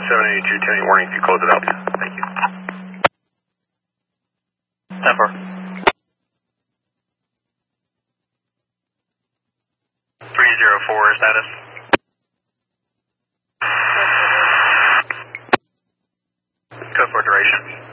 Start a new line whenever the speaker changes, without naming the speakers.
782, 10 warning if you close it out. Thank you.
10-4. 304 status. Code for duration.